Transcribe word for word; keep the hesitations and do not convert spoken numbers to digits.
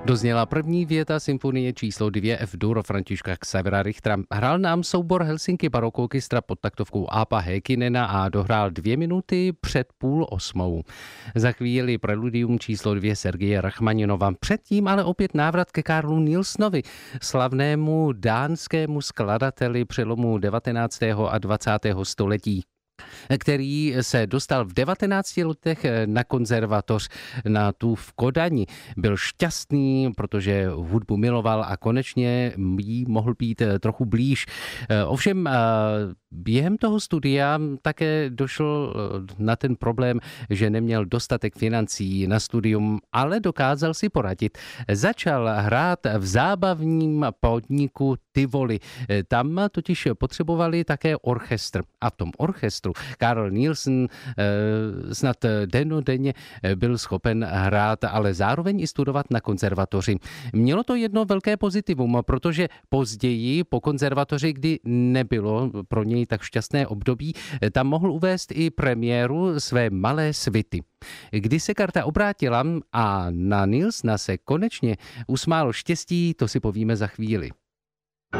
Dozněla první věta symfonie číslo dvě F-dur Františka Xavera Richtera. Hrál nám soubor Helsinki Baroque Orchestra pod taktovkou Aapo Heikinena a dohrál dvě minuty před půl osmou. Za chvíli preludium číslo dvě Sergeje Rachmaninova. Předtím ale opět návrat ke Carlu Nielsenovi, slavnému dánskému skladateli přelomu devatenáctého a dvacátého století, který se dostal v devatenácti letech na konzervatoř na tu v Kodani. Byl šťastný, protože hudbu miloval a konečně jí mohl být trochu blíž. Ovšem během toho studia také došel na ten problém, že neměl dostatek financí na studium, ale dokázal si poradit. Začal hrát v zábavním podniku Tivoli. Tam totiž potřebovali také orchestr. A v tom orchestru Carl Nielsen snad dennodenně byl schopen hrát, ale zároveň i studovat na konzervatoři. Mělo to jedno velké pozitivum, protože později po konzervatoři, kdy nebylo pro něj tak šťastné období, tam mohl uvést i premiéru své malé svity. Kdy se karta obrátila a na Nielsena se konečně usmálo štěstí, to si povíme za chvíli.